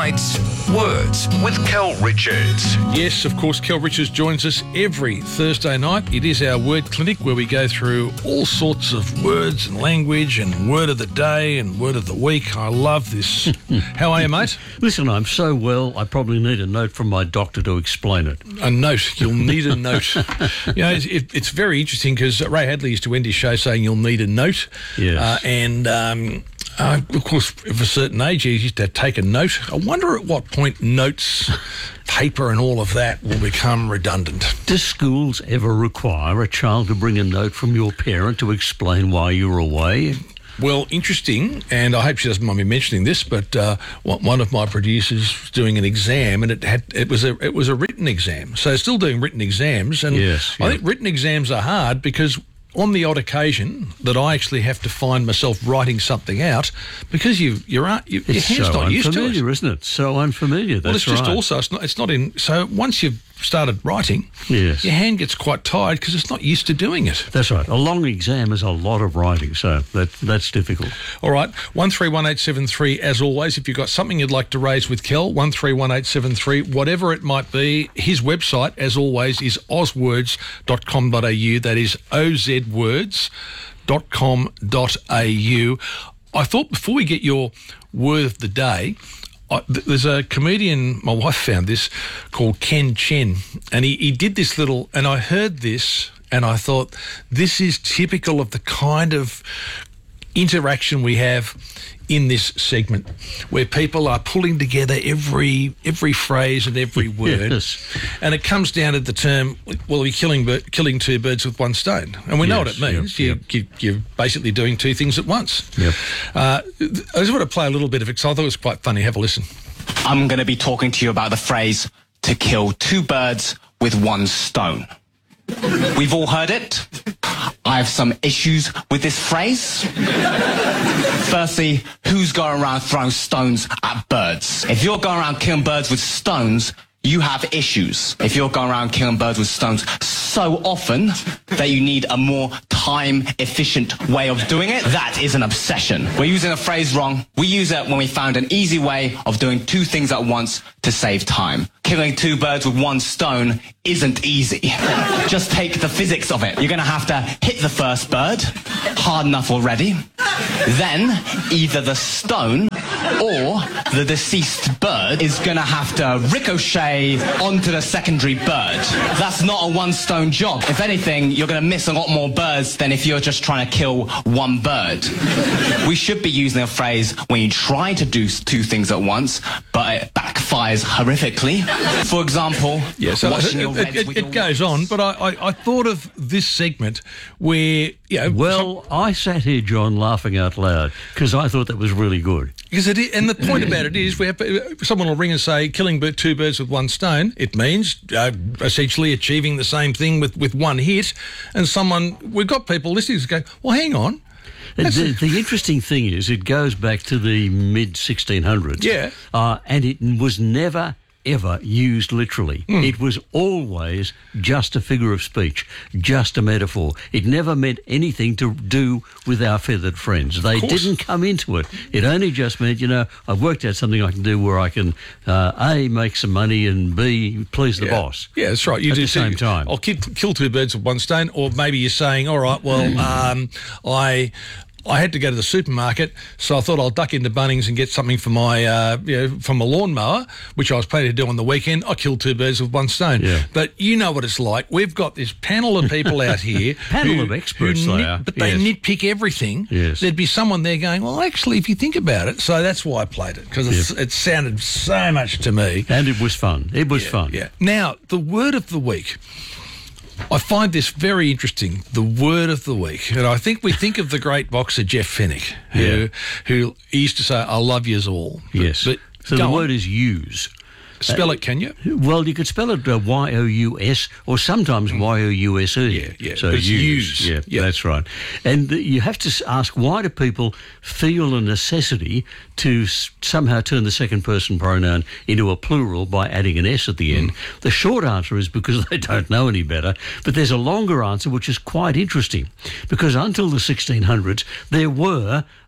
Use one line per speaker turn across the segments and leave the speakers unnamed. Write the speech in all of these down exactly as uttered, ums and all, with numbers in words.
tonight's Words with Kel Richards.
Yes, of course, Kel Richards joins us every Thursday night. It is our word clinic where we go through all sorts of words and language and word of the day and word of the week. I love this. How are you, mate?
Listen, I'm so well, I probably need a note from my doctor to explain it.
A note. You'll need a note. You know, it's, it, it's very interesting because Ray Hadley used to end his show saying you'll need a note.
Yes.
Uh, and... Um, Uh, of course, of a certain age, he used to take a note. I wonder at what point notes, paper and all of that will become redundant.
Do schools ever require a child to bring a note from your parent to explain why you're away?
Well, interesting, and I hope she doesn't mind me mentioning this, but uh, one of my producers was doing an exam, and it had it was a it was a written exam. So still doing written exams, and
yes,
I
yeah.
think written exams are hard because on the odd occasion that I actually have to find myself writing something out because you, you're, you, your
It's
hand's
so
not used to it.
unfamiliar, isn't it? So unfamiliar. That's
Well, it's just
right.
also, it's not, it's not in, so once you've started writing,
Yes.
your hand gets quite tired because it's not used to doing it.
That's right. A long exam is a lot of writing, so that that's difficult.
All right, one three one eight seven three, as always, if you've got something you'd like to raise with Kel, one three one eight seven three, whatever it might be. His website, as always, is oz words dot com dot a u. That is o z words dot com dot a u. I thought before we get your word of the day, I, th- there's a comedian, my wife found this, called Ken Chen, and he, he did this little, and I heard this, and I thought, this is typical of the kind of interaction we have in this segment, where people are pulling together every every phrase and every word,
Yes.
and it comes down to the term, well, you're killing bir- killing two birds with one stone, and we know
Yes,
what it means.
yep,
you,
yep.
You, you're basically doing two things at once.
Yep.
Uh, I just want to play a little bit of it because I thought it was quite funny. Have a listen.
I'm going to be talking to you about the phrase, to kill two birds with one stone. We've all heard it. I have some issues with this phrase. Firstly, who's going around throwing stones at birds? If you're going around killing birds with stones, you have issues. If you're going around killing birds with stones so often that you need a more time-efficient way of doing it, that is an obsession. We're using a phrase wrong. We use it when we found an easy way of doing two things at once to save time. Killing two birds with one stone isn't easy. Just take the physics of it. You're going to have to hit the first bird, hard enough already. Then, either the stone or the deceased bird is going to have to ricochet onto the secondary bird. That's not a one-stone job. If anything, you're going to miss a lot more birds than if you're just trying to kill one bird. We should be using a phrase when you try to do two things at once, but it backfires horrifically. For example,
Yeah, so
washing
it,
your
it,
reds
it,
with
it
your
goes on, but I, I, I thought of this segment where, you know,
Well, I sat here, John, laughing out loud because I thought that was really good.
because it is, and the point about it is, we have, someone will ring and say, killing bir- two birds with one stone. It means uh, essentially achieving the same thing with, with one hit. And someone, we've got people listening to go, well, hang on. That's
The,
a-
the interesting thing is it goes back to the mid sixteen hundreds.
Yeah.
Uh, and it was never, ever used literally.
Hmm.
It was always just a figure of speech, just a metaphor. It never meant anything to do with our feathered friends. They
course.
didn't come into it. It only just meant, you know, I've worked out something I can do where I can, uh, A, make some money and B, please the
yeah.
boss.
Yeah, that's right. You
At
do
the same
two-
time.
I'll kill, kill two birds with one stone, or maybe you're saying, all right, well, um, I I had to go to the supermarket, so I thought I'll duck into Bunnings and get something for my, uh, you know, from a lawnmower, which I was planning to do on the weekend. I killed two birds with one stone.
Yeah.
But you know what it's like. We've got this panel of people out here.
Panel
who-
of experts
who
they
nit-
are,
But they
yes.
nitpick everything.
Yes.
There'd be someone there going, well, actually, if you think about it, so that's why I played it, because it sounded so much to me.
And it was fun. It was
Yeah,
fun.
Yeah. Now, the word of the week. I find this very interesting, the word of the week. And I think we think of the great boxer Jeff Fennick, who,
Yeah.
who used to say, I love yous all. But-
Yes.
But
so
go
the
on.
word is use.
Spell it, can you?
Well, you could spell it uh, Y O U S or sometimes Y O U S E.
Yeah, yeah,
So
but it's
use.
use.
Yeah,
Yeah.
that's right. And the, you have to s- ask, why do people feel a necessity to s- somehow turn the second person pronoun into a plural by adding an S at the end? The short answer is because they don't know any better. But there's a longer answer which is quite interesting, because until the sixteen hundreds there were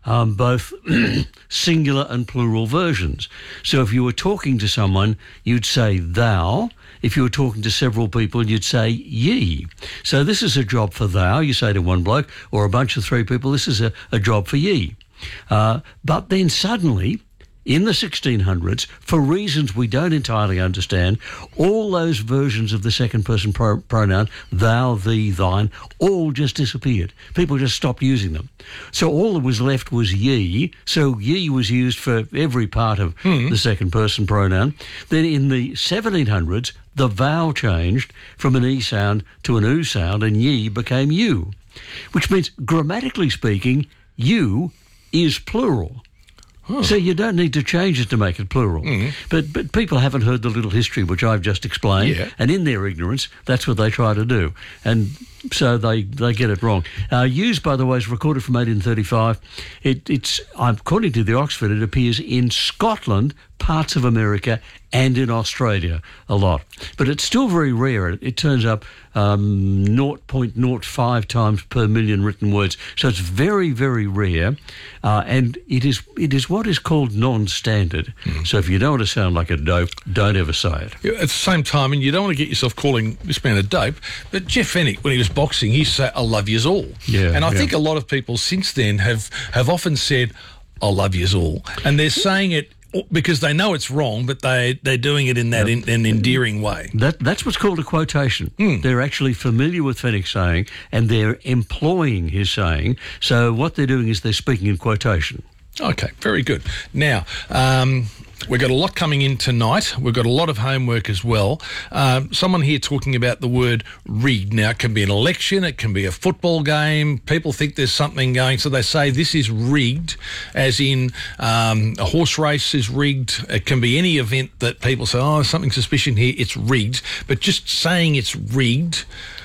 um, both singular and plural versions. So if you were talking to someone, you'd say thou. If you were talking to several people, you'd say ye. So this is a job for thou, you say to one bloke, or a bunch of three people, this is a, a job for ye. Uh, but then suddenly, in the sixteen hundreds, for reasons we don't entirely understand, all those versions of the second person pro- pronoun, thou, thee, thine, all just disappeared. People just stopped using them. So all that was left was ye. So ye was used for every part of mm. the second person pronoun. Then in the seventeen hundreds, the vowel changed from an e sound to an oo sound, and ye became you, which means, grammatically speaking, you is plural. Huh. So you don't need to change it to make it plural. Mm. But but people haven't heard the little history which I've just explained,
yeah.
and in their ignorance, that's what they try to do. And so they, they get it wrong. Uh, used, by the way, is recorded from eighteen thirty-five. It, it's, according to the Oxford, it appears in Scotland, parts of America, and in Australia a lot. But it's still very rare. It, it turns up um, zero point zero five times per million written words. So it's very, very rare. Uh, and it is it is what is called non-standard. Mm. So if you don't want to sound like a dope, don't ever say it.
Yeah, at the same time, and you don't want to get yourself calling this man a dope, but Jeff Fennick, when he was boxing, he used to say, I love yous all.
Yeah,
and I
yeah.
think a lot of people since then have, have often said, I love yous all. And they're saying it because they know it's wrong, but they, they're doing it in that
Yep.
in, an endearing way.
That That's what's called a quotation. Mm. They're actually familiar with Fennick's saying, and they're employing his saying. So what they're doing is they're speaking in quotation.
Okay, very good. Now, um, we've got a lot coming in tonight. We've got a lot of homework as well. Um, someone here talking about the word rigged. Now, it can be an election, it can be a football game. People think there's something going, so they say this is rigged, as in um, a horse race is rigged. It can be any event that people say, oh, there's something suspicious here, it's rigged. But just saying it's rigged...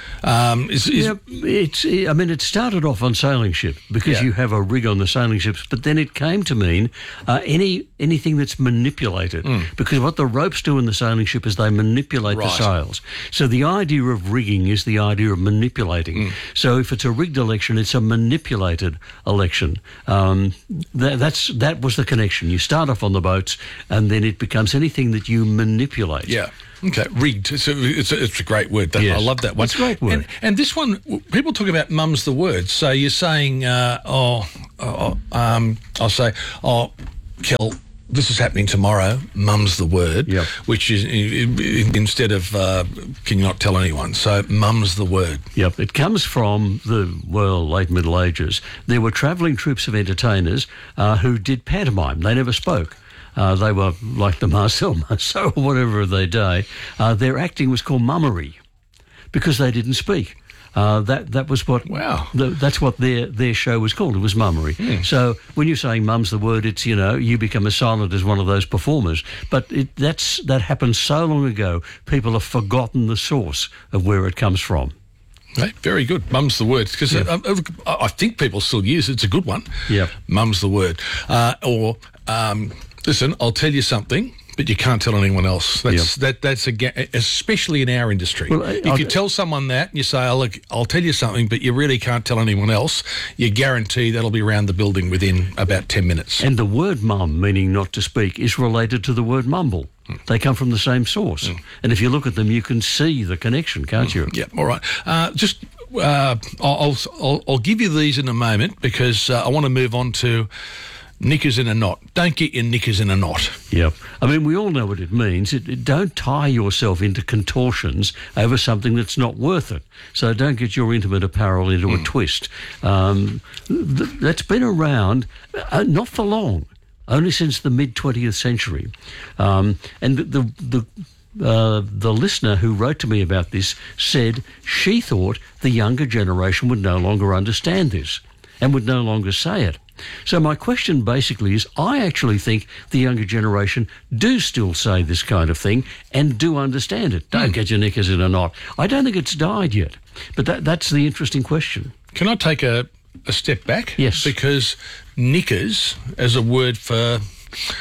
Um, is, is
yeah, it's. I mean, it started off on sailing ship because
Yeah.
you have a rig on the sailing ships, but then it came to mean uh, any anything that's manipulated.
Mm.
Because what the ropes do in the sailing ship is they manipulate
Right.
the sails. So the idea of rigging is the idea of manipulating.
Mm.
So if it's a rigged election, it's a manipulated election. Um, that, that's that was the connection. You start off on the boats, and then it becomes anything that you manipulate.
Yeah. Okay, rigged. It's a, it's a, it's a great word. That,
Yes.
I love that one.
It's a great word.
And, and this one, people talk about mum's the word. So you're saying, uh, oh, oh, um, I'll say, oh, Kel, this is happening tomorrow. Mum's the word.
Yep.
Which is instead of uh, can you not tell anyone? So mum's the word.
Yep, it comes from the, well, late Middle Ages. There were travelling troupes of entertainers uh, who did pantomime. They never spoke. Uh, they were like the Marcel Marceau or whatever of their day. Uh, their acting was called mummery because they didn't speak. Uh, that that was what
Wow.
the, that's what their their show was called. It was mummery.
Mm.
So when you're saying mum's the word, it's, you know, you become as silent as one of those performers. But it, that's that happened so long ago. People have forgotten the source of where it comes from.
Okay, very good. Mum's the word. Because
Yeah.
I, I think people still use it. It's a good one.
Yep.
Mum's the word. Uh, or, um, listen, I'll tell you something, but you can't tell anyone else. That's that. That's a ga- especially in our industry.
Well, I-
if
I'll-
you tell someone that and you say, oh, "Look, I'll tell you something," but you really can't tell anyone else, you guarantee that'll be around the building within about ten minutes.
And the word mum, meaning not to speak, is related to the word mumble. Mm. They come from the same source. Mm. And if you look at them, you can see the connection, can't mm. you?
Yeah, all right. Uh, just, uh, I'll, I'll, I'll give you these in a moment because uh, I want to move on to knickers in a knot. Don't get your knickers in a knot.
Yep. I mean, we all know what it means. It, it, don't tie yourself into contortions over something that's not worth it. So don't get your intimate apparel into mm. a twist. Um, th- that's been around, uh, not for long, only since the mid-twentieth century. Um, and the... the Uh, the listener who wrote to me about this said she thought the younger generation would no longer understand this and would no longer say it. So my question basically is, I actually think the younger generation do still say this kind of thing and do understand it. Don't mm. get your knickers in a knot. I don't think it's died yet, but that, that's the interesting question.
Can I take a, a step back?
Yes.
Because knickers as a word for...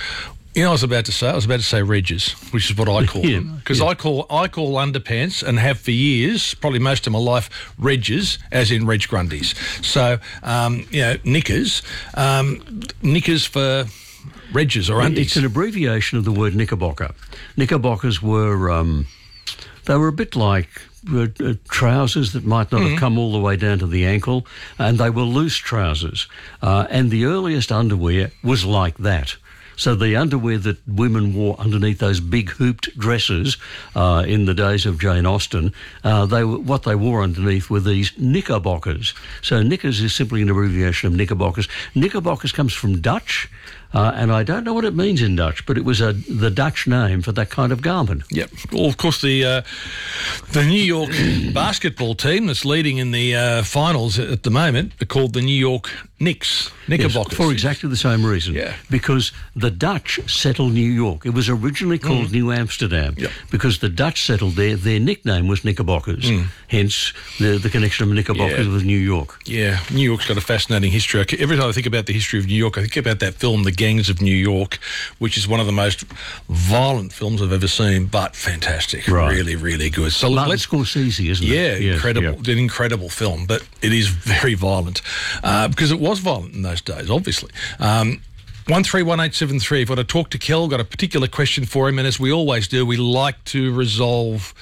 You know, I was about to say, I was about to say Regis, which is what I call
Yeah,
them. Because
yeah.
I call I call underpants, and have for years, probably most of my life, Regis, as in Reg Grundies. So, um, you know, knickers, um, knickers for Regis or undies.
It's an abbreviation of the word knickerbocker. Knickerbockers were, um, they were a bit like uh, uh, trousers that might not have come all the way down to the ankle, and they were loose trousers. Uh, and the earliest underwear was like that. So the underwear that women wore underneath those big hooped dresses uh, in the days of Jane Austen, uh, they were, what they wore underneath were these knickerbockers. So knickers is simply an abbreviation of knickerbockers. Knickerbockers comes from Dutch, uh, and I don't know what it means in Dutch, but it was a, the Dutch name for that kind of garment.
Yep. Well, of course, the uh, the New York basketball team that's leading in the uh, finals at the moment are called the New York Knicks, Knickerbockers.
Yes, for exactly the same reason.
Yeah.
Because the Dutch settled New York. It was originally called mm. New Amsterdam.
Yep.
Because the Dutch settled there, their nickname was Knickerbockers. Mm. Hence the, the connection of Knickerbockers
Yeah.
with New York.
Yeah, New York's got a fascinating history. I, every time I think about the history of New York, I think about that film, The Gangs of New York, which is one of the most violent films I've ever seen, but fantastic.
Right.
Really, really good. So
Martin
let's
Scorsese, isn't
Yeah,
it? Yes,
incredible.
yeah.
An incredible film, but it is very violent uh, because it was violent in those days, obviously. Um, one three one eight seven three. If I want to talk to Kel, got a particular question for him, and as we always do, we like to resolve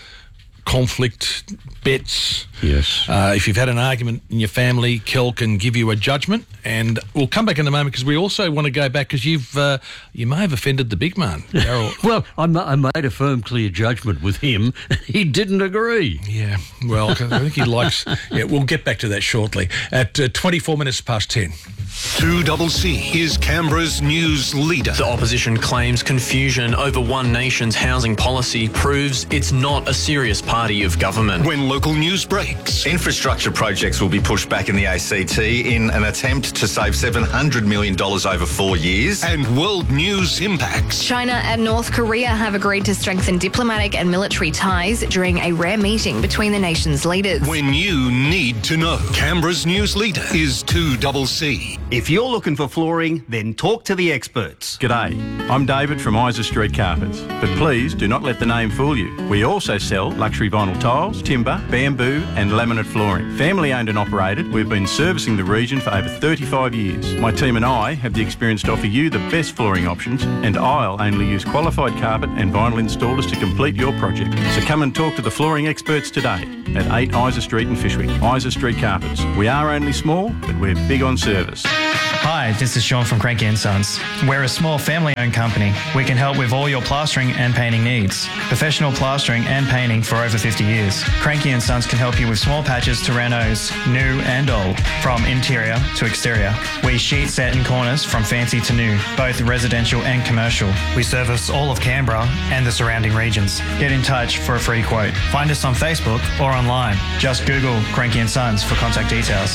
conflict, bets.
Yes.
Uh, if you've had an argument in your family, Kel can give you a judgment, and we'll come back in a moment because we also want to go back because you've uh, you may have offended the big man, Darryl.
Well, I, ma- I made a firm, clear judgment with him. He didn't agree.
Yeah, well, I think he likes... Yeah, we'll get back to that shortly at uh, twenty-four minutes past ten.
two C C is Canberra's news leader.
The opposition claims confusion over One Nation's housing policy proves it's not a serious party of government.
When local news breaks,
Infrastructure projects will be pushed back in the A C T in an attempt to save seven hundred million dollars over four years.
and world news impacts.
China and North Korea have agreed to strengthen diplomatic and military ties during a rare meeting between the nation's leaders.
When you need to know, Canberra's news leader is two C C.
If you're looking for flooring, then talk to the experts.
G'day, I'm David from Isa Street Carpets, but please do not let the name fool you. We also sell luxury vinyl tiles, timber, bamboo and laminate flooring. Family owned and operated, we've been servicing the region for over thirty-five years. My team and I have the experience to offer you the best flooring options, and I'll only use qualified carpet and vinyl installers to complete your project. So come and talk to the flooring experts today at eight Isa Street in Fishwick. Isa Street Carpets. We are only small, but we're big on service.
Hi, this is Sean from Cranky and Sons. We're a small family-owned company. We can help with all your plastering and painting needs. Professional plastering and painting for over fifty years. Cranky and Sons can help you with small patches to renos, new and old, from interior to exterior. We sheet set in corners from fancy to new, both residential and commercial. We service all of Canberra and the surrounding regions. Get in touch for a free quote. Find us on Facebook or online. Just Google Cranky and Sons for contact details.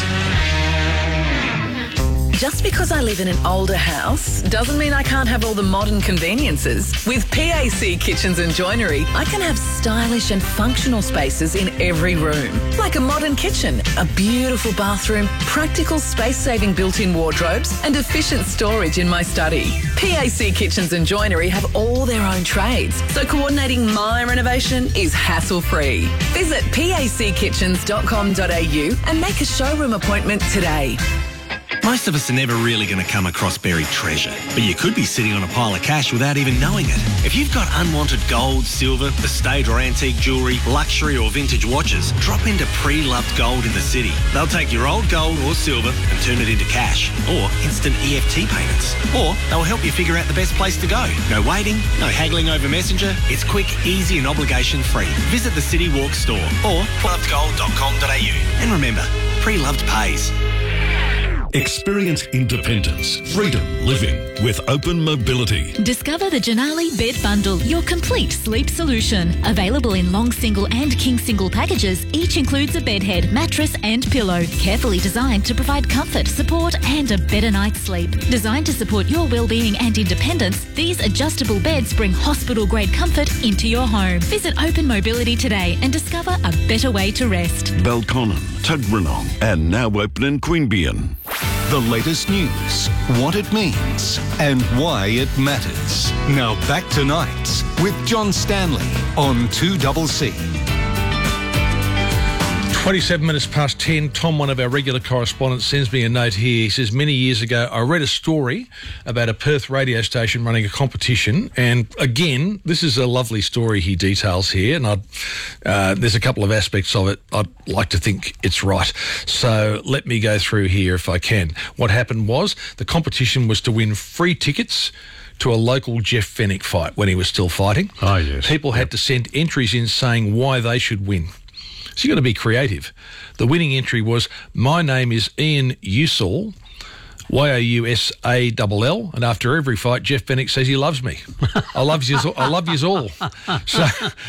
Just because I live in an older house doesn't mean I can't have all the modern conveniences. With P A C Kitchens and Joinery, I can have stylish and functional spaces in every room. Like a modern kitchen, a beautiful bathroom, practical space-saving built-in wardrobes and efficient storage in my study. P A C Kitchens and Joinery have all their own trades, so coordinating my renovation is hassle-free. Visit p a c kitchens dot com dot a u and make a showroom appointment today.
Most of us are never really going to come across buried treasure, but you could be sitting on a pile of cash without even knowing it. If you've got unwanted gold, silver, estate or antique jewellery, luxury or vintage watches, drop into Pre-Loved Gold in the city. They'll take your old gold or silver and turn it into cash, or instant E F T payments. Or they'll help you figure out the best place to go. No waiting, no haggling over Messenger. It's quick, easy and obligation-free. Visit the City Walk store or loved gold dot com dot a u. And remember, Pre-Loved pays.
Experience independence, freedom living with Open Mobility.
Discover the Janali Bed Bundle, your complete sleep solution. Available in long single and king single packages, each includes a bed head, mattress and pillow. Carefully designed to provide comfort, support and a better night's sleep. Designed to support your well-being and independence, these adjustable beds bring hospital-grade comfort into your home. Visit Open Mobility today and discover a better way to rest.
Belconnen, Tuggeranong and now open in Queanbeyan.
The latest news, what it means, and why it matters. Now back to Nights with John Stanley on two C C.
twenty-seven minutes past ten. Tom, one of our regular correspondents, sends me a note here. He says, many years ago, I read a story about a Perth radio station running a competition. And again, this is a lovely story he details here. And I'd, uh, there's a couple of aspects of it I'd like to think it's right. So let me go through here if I can. What happened was the competition was to win free tickets to a local Jeff Fennick fight when he was still fighting.
Oh, yes.
People had to send entries in saying why they should win. So you've got to be creative. The winning entry was, my name is Ian Usall, Y O U S A L L, and after every fight, Jeff Fennick says he loves me. I love you. I love you all. So,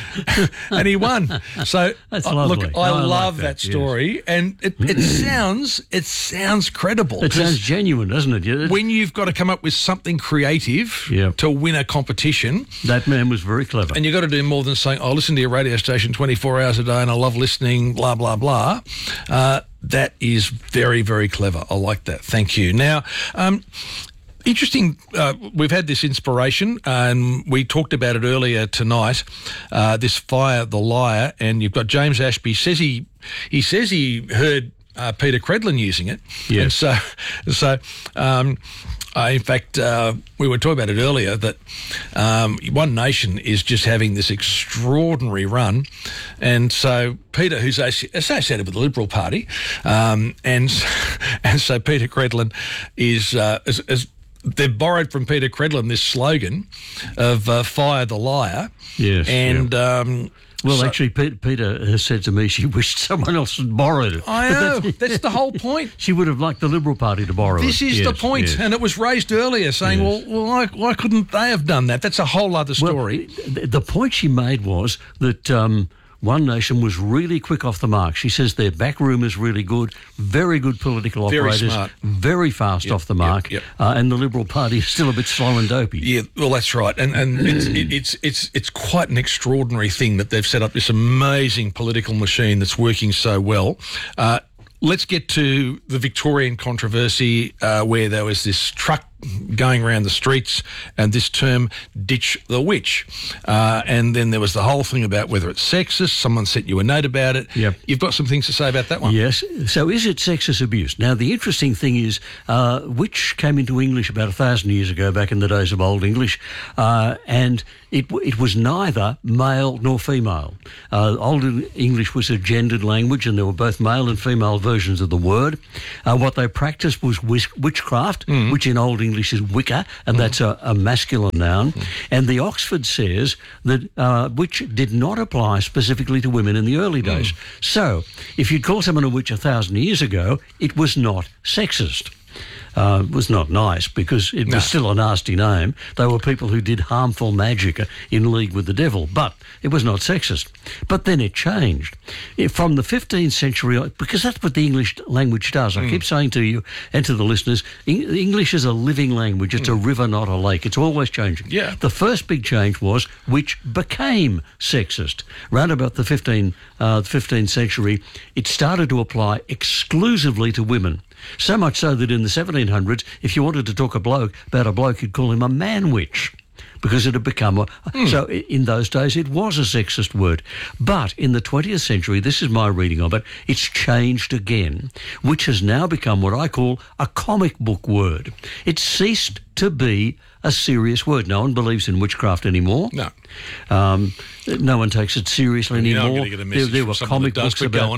and he won. So,
That's
uh,
lovely.
look, I,
I like
love
that,
that story, yes. and it, it sounds it sounds credible.
It sounds genuine, doesn't it? Yeah.
When you've got to come up with something creative
Yep.
to win a competition,
That man was very clever.
and you've got to do more than saying, "I listen to your radio station twenty-four hours a day, and I love listening." Blah blah blah. Uh, That is very, very clever. I like that. Thank you. Now, um, interesting, uh, we've had this inspiration, and we talked about it earlier tonight, uh, this Fire the Liar, and you've got James Ashby, says he, he says he heard uh, Peter Credlin using it.
Yes.
And so, so um, uh, in fact, uh, we were talking about it earlier, that um, One Nation is just having this extraordinary run. And so Peter, who's associated with the Liberal Party, um, and, and so Peter Credlin is, uh, is, is they've borrowed from Peter Credlin this slogan of uh, Fire the Liar.
Yes.
And... Um,
Well,
so,
actually, Peter, Peter has said to me she wished someone else had borrowed it.
I know. That's, that's the whole point.
She would have liked the Liberal Party to borrow
This
it.
is
Yes,
the point.
yes.
And it was raised earlier saying,
Yes.
well, well why, why couldn't they have done that? That's a whole other story.
Well, the point she made was that um, One Nation was really quick off the mark. She says their back room is really good, very good political
Very
operators,
smart.
very fast
Yep,
off the
yep,
mark,
yep.
Uh, and the Liberal Party is still a bit slow and dopey.
Yeah, well, that's right. And and it's, it, it's it's it's quite an extraordinary thing that they've set up this amazing political machine that's working so well. Uh, let's get to the Victorian controversy uh, where there was this truck going around the streets and this term, ditch the witch. Uh, and then there was the whole thing about whether it's sexist. Someone sent you a note about it.
Yep.
You've got some things to say about that one.
Yes. So is it sexist abuse? Now, the interesting thing is, uh, witch came into English about a thousand years ago, back in the days of Old English, uh, and it it was neither male nor female. Uh, Old English was a gendered language, and there were both male and female versions of the word. Uh, what they practiced was witch- witchcraft,
Mm.
which in Old English is Wicca, and that's a, a masculine noun. And the Oxford says that uh, witch did not apply specifically to women in the early days. So, if you'd call someone a witch a thousand years ago, it was not sexist. Uh, it was not nice because it
No.
was still a nasty name. They were people who did harmful magic in league with the devil, but it was not sexist. But then it changed. It, from the fifteenth century, because that's what the English language does. I
Mm.
keep saying to you and to the listeners, Eng- English is a living language. It's a river, not a lake. It's always changing.
Yeah.
The first big change was which became sexist. Round about the fifteen, uh, fifteenth century, it started to apply exclusively to women. So much so that in the seventeen hundreds, if you wanted to talk a bloke about a bloke, you'd call him a man-witch, because it had become a...
Mm.
So i- in those days, it was a sexist word. But in the twentieth century, this is my reading of it, it's changed again, which has now become what I call a comic book word. It ceased to be a serious word. No one believes in witchcraft anymore.
No.
Um, no one takes it seriously
You know I'm
anymore.
going to get a
there,
message
there
from
were
someone
comic
that does,
books
but
about...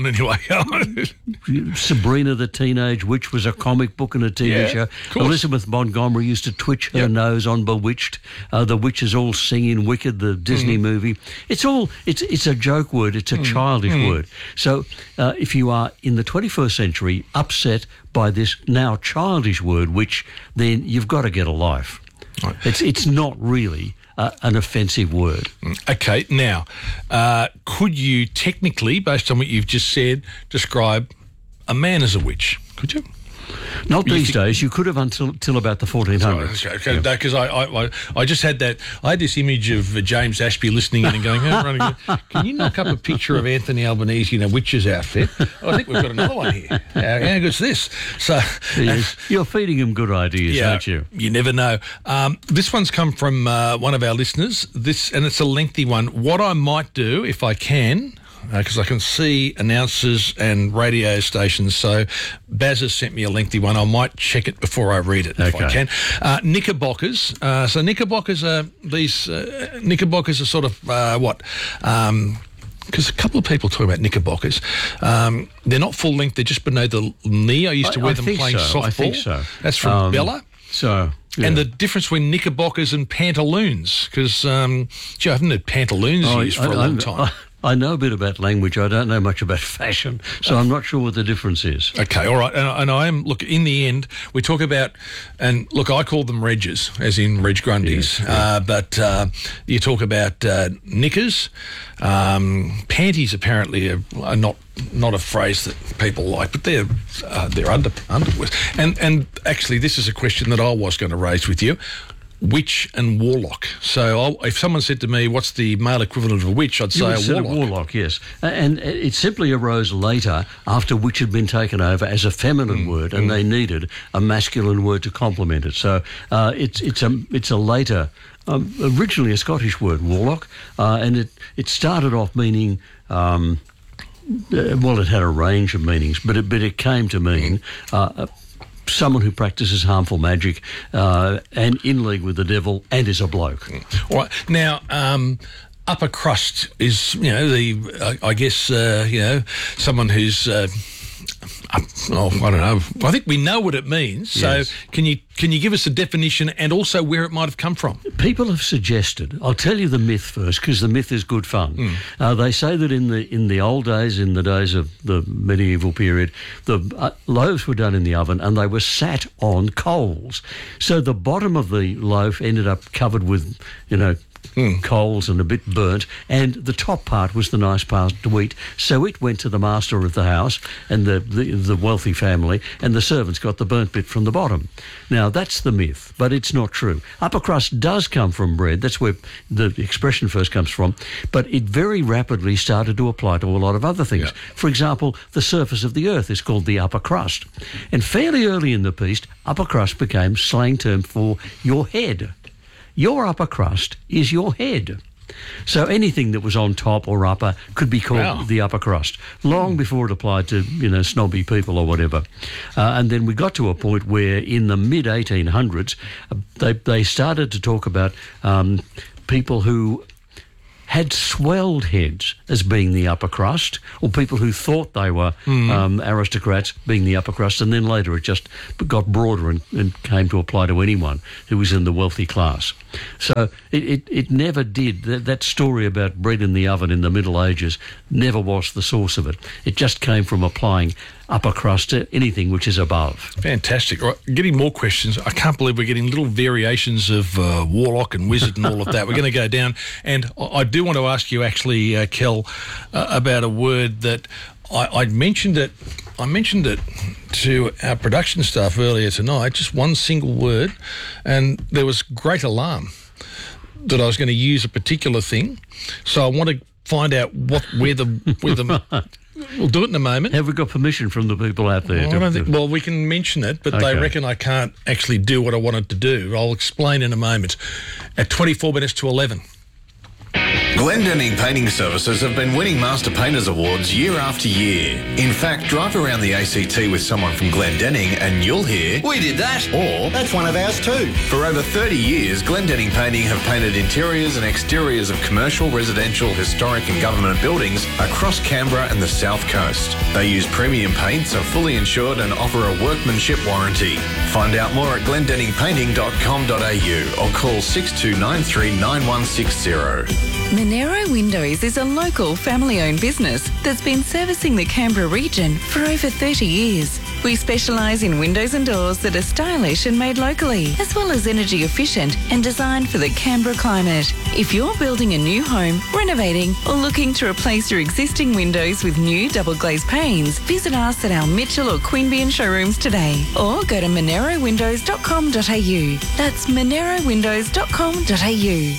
go on anyway.
Sabrina the Teenage Witch was a comic book and a T V
Yeah,
show.
of course.
Elizabeth Montgomery used to twitch her
Yep.
nose on Bewitched. Uh, the witches all sing in Wicked, the Disney
Mm.
movie. It's all, it's it's a joke word. It's a childish
Mm.
word. So uh, if you are in the twenty-first century upset by this now childish word, which then you've got to get a life.
Right.
It's, it's not really uh, an offensive word.
Okay, now, uh, could you technically, based on what you've just said, describe a man as a witch? Could you?
Not
You
these
think-
days. You could have until till about the fourteen hundreds.
Okay, because I, I, I, I just had that. I had this image of uh, James Ashby listening in and going, oh, running, "Can you knock up a picture of Anthony Albanese in a witch's outfit?" I think we've got another one here. How, how good's this? So
Yes. You're feeding him good ideas,
yeah,
aren't you?
You never know. Um, this one's come from uh, one of our listeners. This and it's a lengthy one. What I might do if I can. Because uh, I can see announcers and radio stations. So Baz has sent me a lengthy one. I might check it before I read it if I
Okay.
can. Uh, knickerbockers. Uh, so knickerbockers are these uh, knickerbockers are sort of uh, what? Um, because a couple of people talk about knickerbockers. Um, they're not full length. They're just below the knee. I used to
I-
wear
I
them
think
playing
so.
softball.
I think so.
That's from
Um,
Bella.
So, yeah.
And the difference between knickerbockers and pantaloons, because um, gee, I haven't heard pantaloons
Oh,
used for
I-
a long
I-
time.
I, I know a bit about language. I don't know much about fashion, so I'm not sure what the difference is.
Okay, all right. And, and I am, look, in the end, we talk about, and look, I call them Regs, as in Reg Grundys,
Yes, yeah.
uh, but uh, you talk about uh, knickers. Um, panties apparently are, are not not a phrase that people like, but they're uh, they're under underwear. And and actually, this is a question that I was going to raise with you. Witch and warlock. So I'll, if someone said to me, what's the male equivalent of a witch, I'd
You
say
would
a
say
warlock.
warlock, yes. And it simply arose later after witch had been taken over as a feminine
Mm,
word, and they needed a masculine word to complement it. So uh, it's it's a it's a later, um, originally a Scottish word, warlock, uh, and it it started off meaning. Um, uh, well, it had a range of meanings, but it but it came to mean. Uh, someone who practices harmful magic uh, and in league with the devil and is a bloke.
All right. Now, um, upper crust is, you know, the, uh, I guess, uh, you know, someone who's, uh, up, oh, I don't know. I think we know what it means.
Yes.
So can you can you give us a definition and also where it might have come from?
People have suggested. I'll tell you the myth first, because the myth is good fun.
Mm.
Uh, they say that in the in the old days, in the days of the medieval period, the uh, loaves were done in the oven and they were sat on coals. So the bottom of the loaf ended up covered with, you know,
Mm.
coals and a bit burnt, and the top part was the nice part to eat. So it went to the master of the house and the, the, the wealthy family, and the servants got the burnt bit from the bottom. Now, that's the myth, but it's not true. Upper crust does come from bread. That's where the expression first comes from, but it very rapidly started to apply to a lot of other things.
Yeah.
For example, the surface of the earth is called the upper crust. And fairly early in the piece, upper crust became slang term for your head. Your upper crust is your head. So anything that was on top or upper could be called
Wow.
the upper crust, long before it applied to, you know, snobby people or whatever. Uh, and then we got to a point where in the mid eighteen hundreds, uh, they, they started to talk about um, people who had swelled heads as being the upper crust, or people who thought they were
Mm.
um, aristocrats being the upper crust, and then later it just got broader and, and came to apply to anyone who was in the wealthy class. So it, it, it never did. That, that story about bread in the oven in the Middle Ages never was the source of it. It just came from applying upper crust to anything which is above.
Fantastic. All right, getting more questions. I can't believe we're getting little variations of uh, warlock and wizard and all of that. We're going to go down. And I I do want to ask you, actually, uh, Kel, uh, about a word that I, I mentioned it. I mentioned it to our production staff earlier tonight, just one single word, and there was great alarm that I was going to use a particular thing. So I want to find out what where the where the we'll do it in a moment.
Have we got permission from the people out there?
Well, I
to-
don't think, well, we can mention it, but they
Okay.
reckon I can't actually do what I wanted to do. I'll explain in a moment. At twenty-four minutes to eleven.
Glendenning Painting Services have been winning Master Painters Awards year after year. In fact, drive around the A C T with someone from Glendenning and you'll hear, "We did that," or "That's one of ours too." For over thirty years, Glendenning Painting have painted interiors and exteriors of commercial, residential, historic and government buildings across Canberra and the South Coast. They use premium paints, are fully insured and offer a workmanship warranty. Find out more at glendenning painting dot com dot a u or call six two nine three nine one six zero.
Monero Windows is a local family-owned business that's been servicing the Canberra region for over thirty years. We specialise in windows and doors that are stylish and made locally, as well as energy efficient and designed for the Canberra climate. If you're building a new home, renovating, or looking to replace your existing windows with new double glazed panes, visit us at our Mitchell or Queanbeyan showrooms today, or go to monero windows dot com dot a u. That's monero windows dot com dot a u.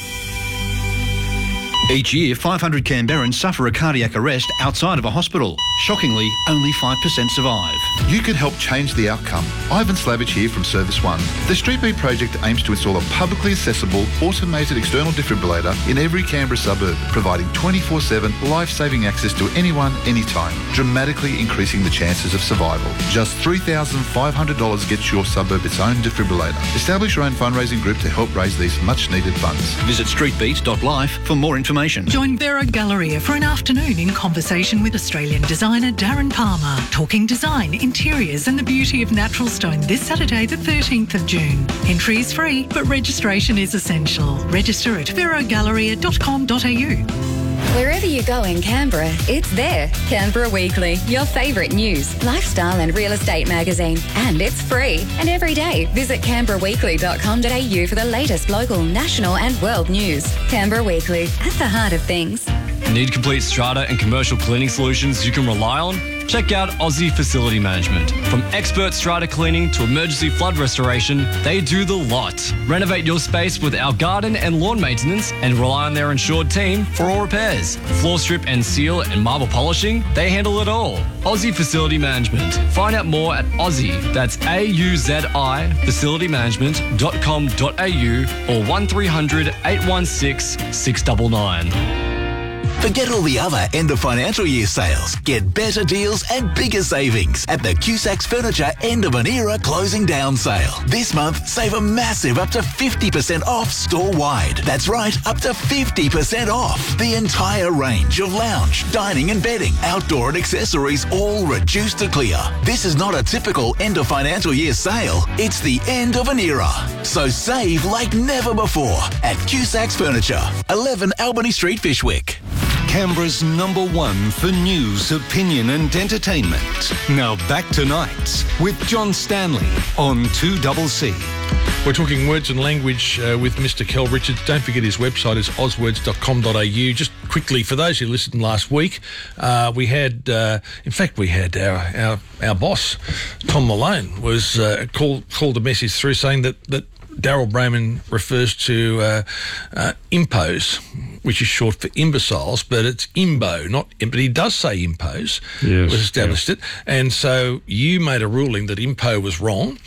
Each year, five hundred Canberrans suffer a cardiac arrest outside of a hospital. Shockingly, only five percent survive.
You can help change the outcome. Ivan Slavich here from Service One. The Street Beat project aims to install a publicly accessible, automated external defibrillator in every Canberra suburb, providing twenty-four seven life-saving access to anyone, anytime, dramatically increasing the chances of survival. Just three thousand five hundred dollars gets your suburb its own defibrillator. Establish your own fundraising group to help raise these much-needed funds.
Visit street beat dot life for more information.
Join Vera Galleria for an afternoon in conversation with Australian designer Darren Palmer, talking design, interiors and the beauty of natural stone this Saturday the thirteenth of June. Entry is free, but registration is essential. Register at vera galleria dot com dot a u.
Wherever you go in Canberra, it's there. Canberra Weekly, your favourite news, lifestyle and real estate magazine. And it's free. And every day, visit canberra weekly dot com dot a u for the latest local, national and world news. Canberra Weekly, at the heart of things.
Need complete strata and commercial cleaning solutions you can rely on? Check out Aussie Facility Management. From expert strata cleaning to emergency flood restoration, they do the lot. Renovate your space with our garden and lawn maintenance and rely on their insured team for all repairs. Floor strip and seal and marble polishing, they handle it all. Aussie Facility Management. Find out more at Aussie, that's A U Z I, facility management dot com dot a u or one three hundred eight one six six nine nine.
Forget all the other end of financial year sales. Get better deals and bigger savings at the Cusacks Furniture End of an Era Closing Down Sale. This month, save a massive up to fifty percent off store-wide. That's right, up to fifty percent off. The entire range of lounge, dining and bedding, outdoor and accessories all reduced to clear. This is not a typical end of financial year sale. It's the end of an era. So save like never before at Cusacks Furniture, eleven Albany Street, Fishwick.
Canberra's number one for news, opinion and entertainment. Now back to Nights with John Stanley on two C C.
We're talking words and language uh, with Mister Kel Richards. Don't forget his website is oz words dot com dot a u. Just quickly, for those who listened last week, uh, we had, uh, in fact, we had our our, our boss, Tom Malone, was uh, called called a message through saying that, that Daryl Brayman refers to uh, uh, impose, which is short for imbeciles, but it's imbo, not im- but he does say impose.
Yes,
was established
yes.
it, and so you made a ruling that impo was wrong.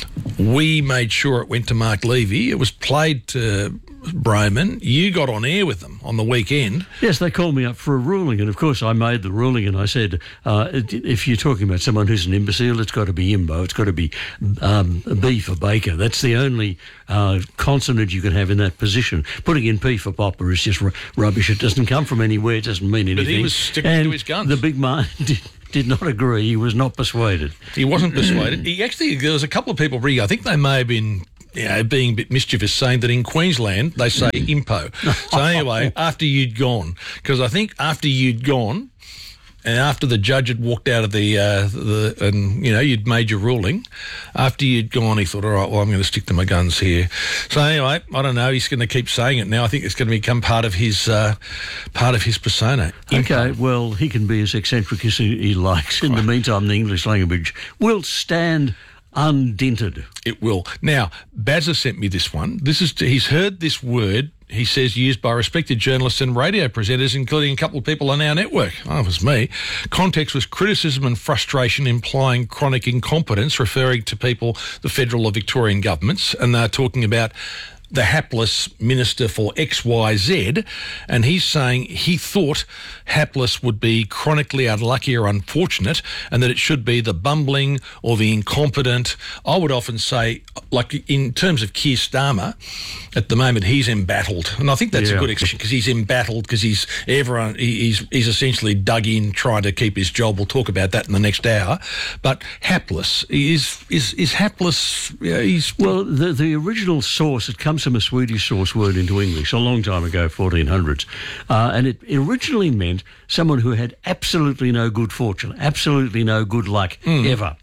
We made sure it went to Mark Levy. It was played to Brayman. You got on air with them on the weekend.
Yes, they called me up for a ruling, and of course I made the ruling, and I said, uh, if you're talking about someone who's an imbecile, it's got to be imbo. It's got to be um, B for Baker. That's the only uh, consonant you can have in that position. Putting in P for Popper is just r- rubbish. It doesn't come from anywhere. It doesn't mean anything.
But he was sticking
and
to his guns.
The big man did, did not agree. He was not persuaded.
He wasn't persuaded. He actually, there was a couple of people, I think they may have been, you know, being a bit mischievous, saying that in Queensland they say impo. So anyway, after you'd gone, because I think after you'd gone, and after the judge had walked out of the, uh, the, and you know, you'd made your ruling, after you'd gone, he thought, all right, well, I'm going to stick to my guns here. So anyway, I don't know. He's going to keep saying it now. I think it's going to become part of his, uh, part of his persona.
Okay, well, he can be as eccentric as he, he likes. In the meantime, the English language will stand undinted.
It will. Now, Bazza sent me this one. This is to, he's heard this word, he says, used by respected journalists and radio presenters, including a couple of people on our network. Oh, it was me. Context was criticism and frustration implying chronic incompetence, referring to people, the federal or Victorian governments, and they're talking about the hapless minister for X Y Z, and he's saying he thought hapless would be chronically unlucky or unfortunate, and that it should be the bumbling or the incompetent. I would often say, like in terms of Keir Starmer, at the moment he's embattled, and I think that's
Yeah.
a good expression, because he's embattled, because he's everyone he- he's he's essentially dug in trying to keep his job. We'll talk about that in the next hour. But hapless is is is hapless. Yeah, he's
Well, the, the original source, it comes from a Swedish source word into English a long time ago, fourteen hundreds, uh, and it originally meant someone who had absolutely no good fortune, absolutely no good luck ever.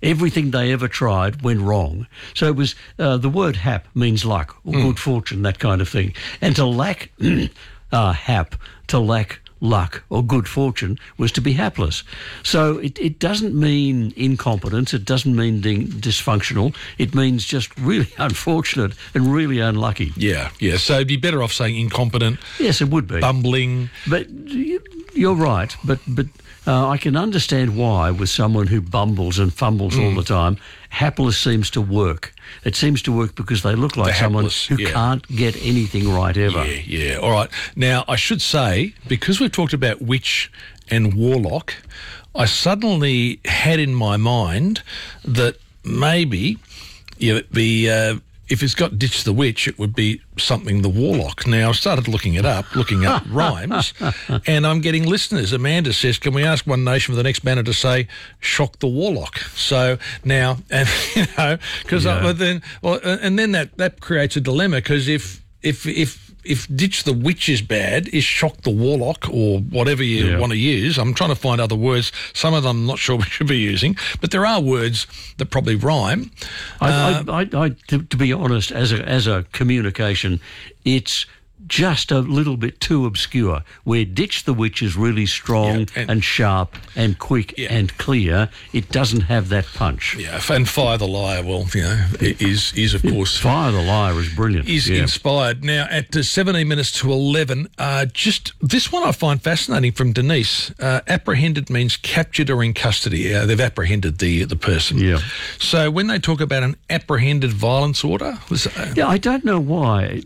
Everything they ever tried went wrong. So it was, uh, the word hap means luck or
Mm.
good fortune, that kind of thing. And to lack uh, hap, to lack luck or good fortune was to be hapless. So it, it doesn't mean incompetence, it doesn't mean being dysfunctional, it means just really unfortunate and really unlucky.
Yeah, yeah. So it'd be better off saying incompetent.
Yes, it would be.
Bumbling.
But you're right, but but uh, I can understand why with someone who bumbles and fumbles
Mm.
all the time, hapless seems to work. It seems to work because they look like
They're
someone
hapless,
who
yeah.
can't get anything right ever.
Yeah, yeah. All right. Now, I should say, because we've talked about witch and warlock, I suddenly had in my mind that maybe yeah, it'd be, uh, if it's got Ditch the Witch, it would be something the warlock. Now, I started looking it up, looking up rhymes, and I'm getting listeners. Amanda says, can we ask One Nation for the next banner to say, shock the warlock? So now, and you know, because
Yeah.
then, well, and then that, that creates a dilemma, because if, if, if, if Ditch the Witch is bad, is shock the warlock or whatever you
Yeah.
want to use. I'm trying to find other words. Some of them I'm not sure we should be using, but there are words that probably rhyme.
I,
Uh,
I, I, I, to, to be honest, as a as a communication, it's just a little bit too obscure. Where Ditch the Witch is really strong
Yeah, and-
and, sharp and quick and clear, it doesn't have that punch.
Yeah, and Fire the Liar, well, you know, is, is of course...
Fire the Liar is brilliant.
Is
yeah.
inspired. Now, at uh, seventeen minutes to eleven, uh, just this one I find fascinating from Denise. Uh, apprehended means captured or in custody. Uh, they've apprehended the the person.
Yeah.
So when they talk about an apprehended violence order... Was, uh,
Yeah, I don't know why.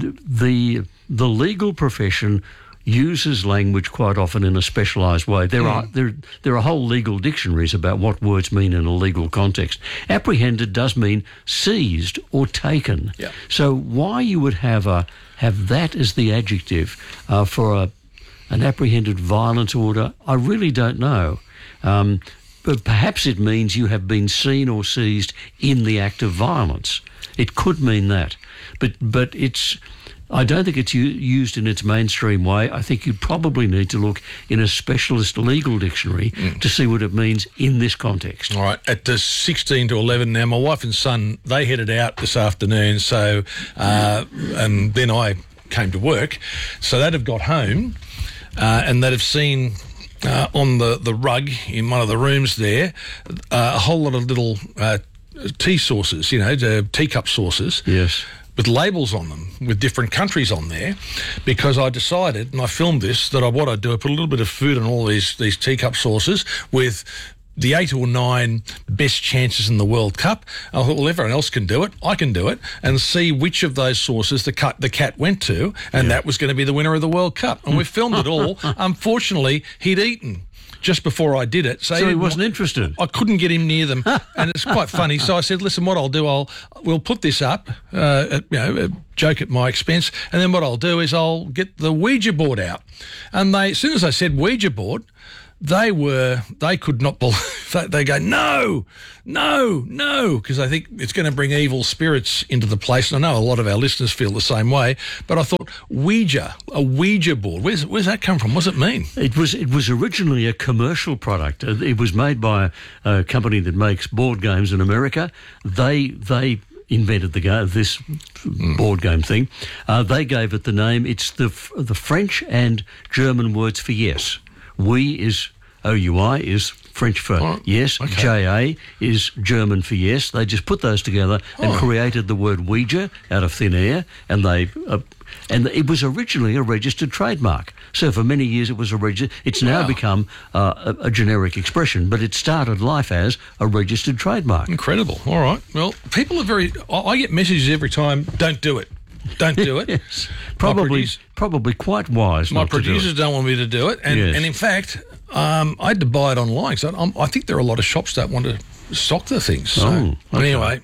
The the legal profession uses language quite often in a specialised way. There
Mm.
are there there are whole legal dictionaries about what words mean in a legal context. Apprehended does mean seized or taken.
Yeah.
So why you would have a have that as the adjective uh, for a an apprehended violence order, I really don't know. Um, but perhaps it means you have been seen or seized in the act of violence. It could mean that, but but it's. I don't think it's u- used in its mainstream way. I think you probably need to look in a specialist legal dictionary to see what it means in this context.
All right, at the sixteen to eleven now, my wife and son, they headed out this afternoon, so, uh, and then I came to work, so they'd have got home uh, and they'd have seen uh, on the, the rug in one of the rooms there uh, a whole lot of little uh, tea saucers, you know, the teacup saucers.
Yes.
With labels on them, with different countries on there, because I decided, and I filmed this, that I, what I'd do, I put a little bit of food on all these these teacup saucers with the eight or nine best chances in the World Cup. I thought, well, everyone else can do it, I can do it, and see which of those sauces the cut the cat went to, and that was going to be the winner of the World Cup. And we filmed it all. Unfortunately, he'd eaten just before I did it.
So he
didn't
wasn't
wa-
interested.
I couldn't get him near them, and it's quite funny. So I said, "Listen, what I'll do, I'll we'll put this up, uh, at, you know, a joke at my expense, and then what I'll do is I'll get the Ouija board out." And they, as soon as I said Ouija board, they were they could not believe. They, they go, "No, no, no," because I think it's going to bring evil spirits into the place. And I know a lot of our listeners feel the same way. But I thought Ouija, a Ouija board. Where's where's that come from? What does it mean?
It was it was originally a commercial product. Uh, It was made by a, a company that makes board games in America. They they invented the game, this board game thing. Uh, they gave it the name. It's the f- the French and German words for yes. Oui is O U I is French for
Oh,
yes.
okay.
J A is German for yes. They just put those together and
Oh.
created the word Ouija out of thin air, and they uh, and it was originally a registered trademark. So for many years it was a registered. It's now
Wow.
become uh, a, a generic expression, but it started life as a registered trademark.
Incredible. All right. Well, people are very. I, I get messages every time. Don't do it. Don't do it.
Yes. Probably,
produce-
probably quite wise.
My
not to do
producers
it.
don't want me to do it, and
Yes.
and in fact, um, I had to buy it online. So I'm, I think there are a lot of shops that want to stock the things. So
Oh, okay.
anyway,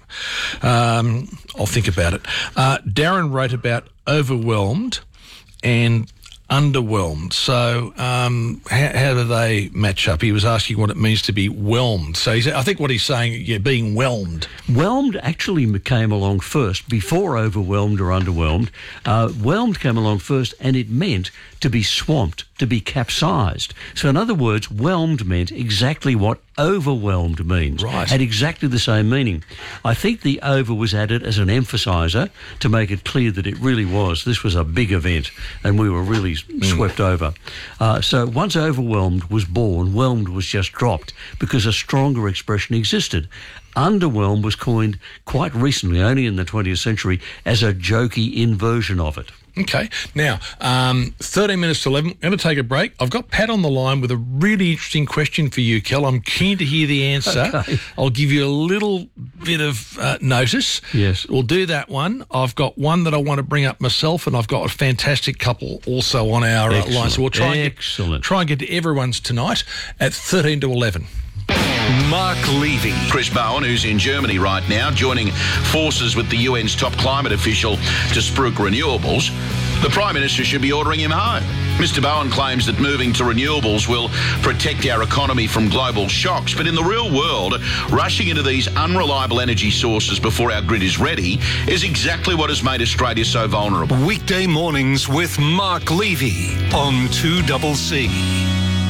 um, I'll think about it. Uh, Darren wrote about overwhelmed and underwhelmed. So um, how, how do they match up? He was asking what it means to be whelmed. So he's, I think what he's saying, yeah, being whelmed.
Whelmed actually came along first, before overwhelmed or underwhelmed. Uh, whelmed came along first, and it meant to be swamped, to be capsized. So in other words, whelmed meant exactly what overwhelmed means.
Right.
Had exactly the same meaning. I think the over was added as an emphasiser to make it clear that it really was. This was a big event and we were really mm. swept over. Uh, so once overwhelmed was born, whelmed was just dropped because a stronger expression existed. Underwhelmed was coined quite recently, only in the twentieth century, as a jokey inversion of it.
Okay. Now, um, thirteen minutes to eleven. I'm going to take a break. I've got Pat on the line with a really interesting question for you, Kel. I'm keen to hear the answer.
Okay.
I'll give you a little bit of uh, notice.
Yes.
We'll do that one. I've got one that I want to bring up myself, and I've got a fantastic couple also on our uh, line. So we'll try and, get, try and get to everyone's tonight at thirteen to eleven.
Mark Levy.
Chris Bowen, who's in Germany right now, joining forces with the U N's top climate official to spruik renewables. The Prime Minister should be ordering him home. Mister Bowen claims that moving to renewables will protect our economy from global shocks, but in the real world, rushing into these unreliable energy sources before our grid is ready is exactly what has made Australia so vulnerable.
Weekday mornings with Mark Levy on two C C.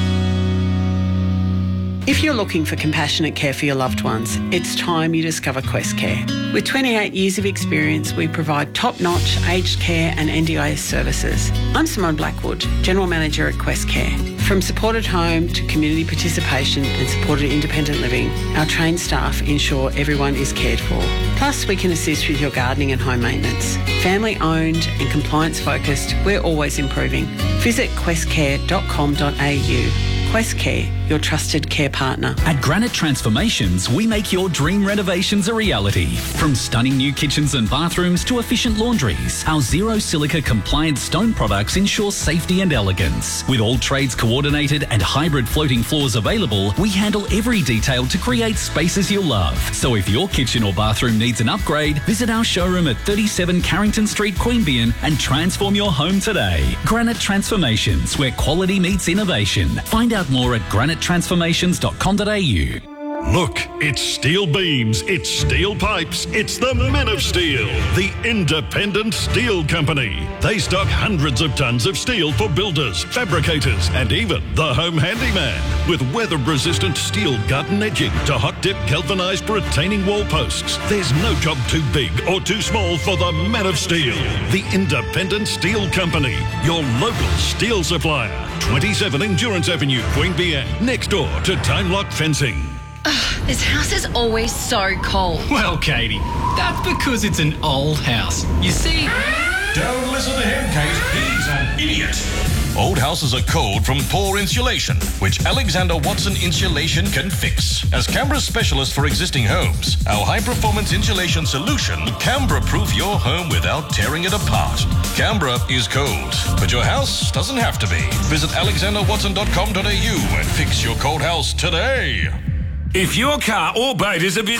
If you're looking for compassionate care for your loved ones, it's time you discover Quest Care. With twenty-eight years of experience, we provide top-notch aged care and N D I S services. I'm Simone Blackwood, General Manager at Quest Care. From supported home to community participation and supported independent living, our trained staff ensure everyone is cared for. Plus, we can assist with your gardening and home maintenance. Family-owned and compliance-focused, we're always improving. Visit quest care dot com dot a u. Quest Care, your trusted care partner.
At Granite Transformations, we make your dream renovations a reality. From stunning new kitchens and bathrooms to efficient laundries, our zero silica compliant stone products ensure safety and elegance. With all trades coordinated and hybrid floating floors available, we handle every detail to create spaces you'll love. So if your kitchen or bathroom needs an upgrade, visit our showroom at thirty-seven Carrington Street, Queanbeyan and transform your home today. Granite Transformations, where quality meets innovation. Find out more at granite transformations dot com dot a u.
Look, it's steel beams, it's steel pipes, it's the Men of Steel, the independent steel company. They stock hundreds of tons of steel for builders, fabricators, and even the home handyman. With weather-resistant steel gut and edging to hot-dip galvanised retaining wall posts, there's no job too big or too small for the Men of Steel, the independent steel company, your local steel supplier. twenty-seven Endurance Avenue, Queanbeyan, next door to Time Lock Fencing.
Ugh, this house is always so cold.
Well, Katie, that's because it's an old house. You see...
Don't listen to him, Kate. He's an idiot. Old houses are cold from poor insulation, which Alexander Watson Insulation can fix. As Canberra's specialist for existing homes, our high-performance insulation solution will Canberra-proof your home without tearing it apart. Canberra is cold, but your house doesn't have to be. Visit alexander watson dot com dot a u and fix your cold house today.
If your car or boat is a bit...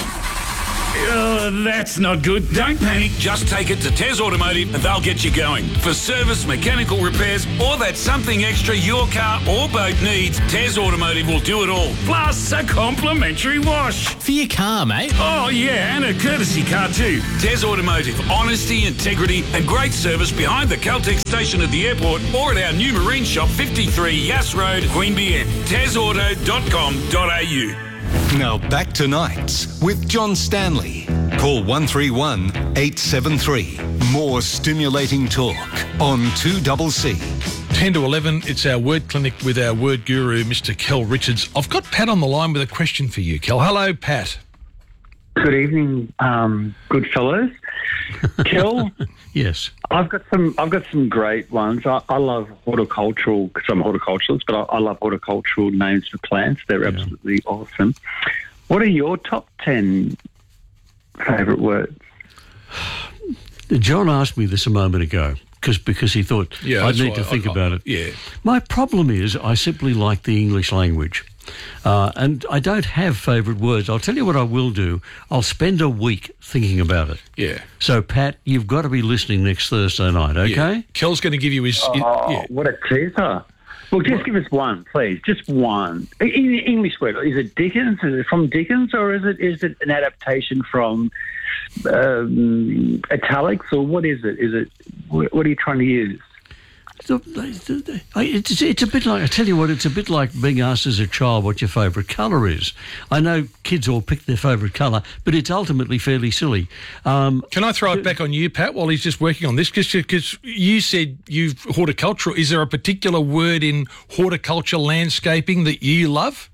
Oh, that's not good. Don't panic. Just take it to Tez Automotive and they'll get you going. For service, mechanical repairs, or that something extra your car or boat needs, Tez Automotive will do it all. Plus a complimentary wash.
For your car, mate.
Oh, yeah, and a courtesy car too. Tez Automotive. Honesty, integrity, and great service behind the Caltex station at the airport or at our new marine shop, fifty-three Yass Road, Queanbeyan. tez auto dot com dot a u.
Now back to Nights with John Stanley. Call one three one, eight seven three. More stimulating talk on two C C.
ten to eleven, it's our word clinic with our word guru, Mister Kel Richards. I've got Pat on the line with a question for you, Kel. Hello, Pat.
Good evening, um, good fellows. Kel,
yes,
I've got some. I've got some great ones. I, I love horticultural because I'm a horticulturalist, but I, I love horticultural names for plants. They're yeah. absolutely awesome. What are your top ten favourite words?
John asked me this a moment ago because because he thought
yeah,
I'd need
why
to think
I, I,
about it.
Yeah.
My problem is I simply like the English language. Uh, and I don't have favourite words. I'll tell you what I will do. I'll spend a week thinking about it.
Yeah.
So, Pat, you've got to be listening next Thursday night, okay?
Yeah. Kel's going to give you his...
Oh,
yeah.
What a teaser. Well, just what? Give us one, please. Just one. In, English word. Is it Dickens? Is it from Dickens? Or is it is it an adaptation from um, italics? Or what is it? Is it... What are you trying to use?
It's, it's a bit like, I tell you what, it's a bit like being asked as a child what your favourite colour is. I know kids all pick their favourite colour, but it's ultimately fairly silly. Um,
Can I throw it back on you, Pat, while he's just working on this? Because you said you've horticultural. Is there a particular word in horticulture landscaping that you love?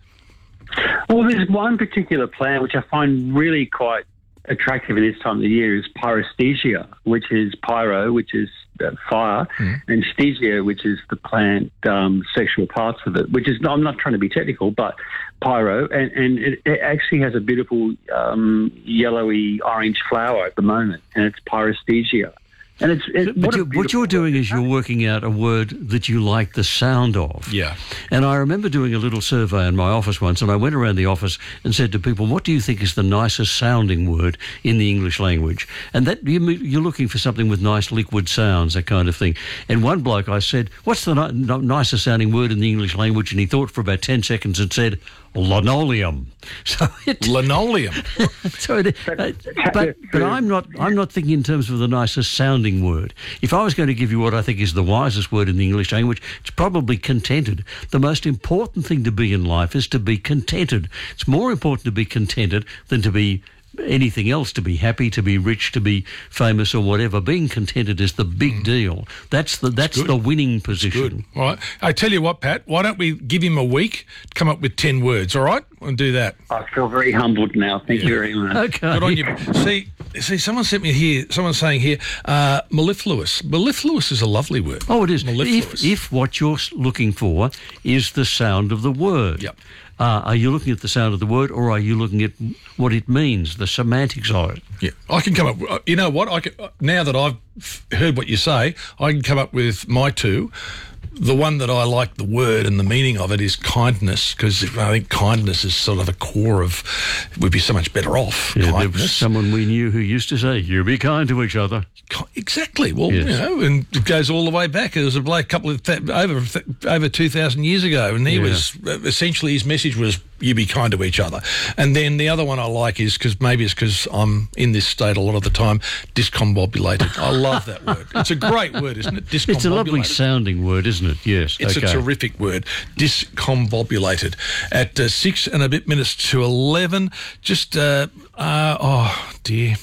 Well, there's one particular plant which I find really quite attractive at this time of the year is pyrosthesia, which is pyro, which is uh, fire, mm. and stesia, which is the plant um, sexual parts of it, which is, I'm not trying to be technical, but pyro, and, and it, it actually has a beautiful um, yellowy orange flower at the moment, and it's pyrosthesia. And it's, it,
but
what,
you, what you're doing is you're working out a word that you like the sound of.
Yeah.
And I remember doing a little survey in my office once, and I went around the office and said to people, what do you think is the nicest sounding word in the English language? And that you, you're looking for something with nice liquid sounds, that kind of thing. And one bloke, I said, what's the ni- no, nicest sounding word in the English language? And he thought for about ten seconds and said, linoleum. So it,
linoleum.
so it, uh, but but I'm not I'm not thinking in terms of the nicest sounding word. If I was going to give you what I think is the wisest word in the English language, it's probably contented. The most important thing to be in life is to be contented. It's more important to be contented than to be anything else, to be happy, to be rich, to be famous or whatever. Being contented is the big mm. deal. That's the that's the winning position.
All right. I tell you what, Pat, why don't we give him a week to come up with ten words, all right? And do that.
I feel very humbled now. Thank yeah. you very much.
Okay.
Good on you. See, see, someone sent me here, someone's saying here, uh, mellifluous. Mellifluous is a lovely word.
Oh, it is.
Mellifluous.
If, if what you're looking for is the sound of the word.
Yep.
Uh, are you looking at the sound of the word, or are you looking at what it means, the semantics of it?
Yeah, I can come up. You know what? I can, now that I've heard what you say, I can come up with my two. The one that I like, the word and the meaning of it, is kindness, because I think kindness is sort of the core of. We'd be so much better off.
Yeah,
kindness.
There was someone we knew who used to say, "You be kind to each other."
Exactly. Well,
yes.
you know, and it goes all the way back. There was a bloke a couple of th- over th- over two thousand years ago, and he yeah. was essentially his message was, "You be kind to each other." And then the other one I like is, because maybe it's because I'm in this state a lot of the time, discombobulated. I love that word. It's a great word, isn't it? Discombobulated.
It's a lovely sounding word, isn't it? Yes.
It's
okay.
a terrific word. Discombobulated. At uh, six and a bit minutes to eleven, just uh, uh, oh dear.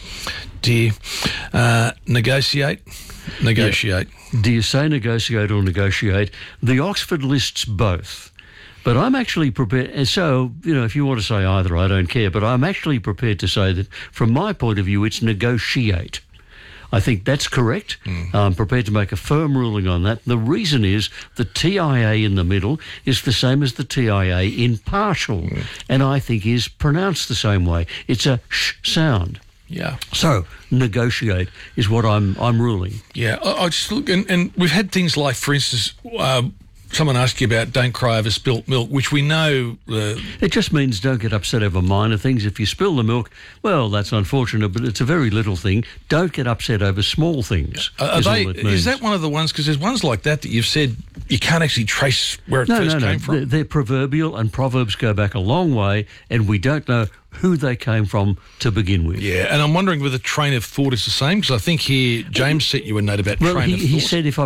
Dear, uh, negotiate, negotiate.
Yeah. Do you say negotiate or negotiate? The Oxford lists both, but I'm actually prepared, and so, you know, if you want to say either, I don't care, but I'm actually prepared to say that from my point of view, it's negotiate. I think that's correct. Mm. I'm prepared to make a firm ruling on that. The reason is the T I A in the middle is the same as the T I A in partial, mm. and I think is pronounced the same way. It's a sh sound.
Yeah.
So negotiate is what I'm I'm ruling.
Yeah. I, I just look, and, and we've had things like, for instance, uh, someone asked you about don't cry over spilt milk, which we know. Uh,
it just means don't get upset over minor things. If you spill the milk, well, that's unfortunate, but it's a very little thing. Don't get upset over small things.
Uh,
is,
they,
all it means.
Is that one of the ones? Because there's ones like that that you've said you can't actually trace where it
no,
first
no, no.
came from.
They're, they're proverbial, and proverbs go back a long way, and we don't know who they came from to begin with.
Yeah, and I'm wondering whether train of thought is the same, because I think here James sent you a note about
well,
train
he,
of thought.
He said if I